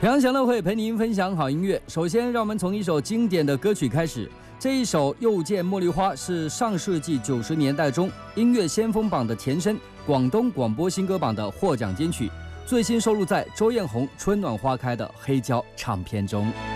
平阳祥乐会陪您分享好音乐。首先，让我们从一首经典的歌曲开始。这一首《又见茉莉花》是上世纪90年代中音乐先锋榜的前身，广东广播新歌榜的获奖金曲，最新收录在周艳红《春暖花开》的黑胶唱片中。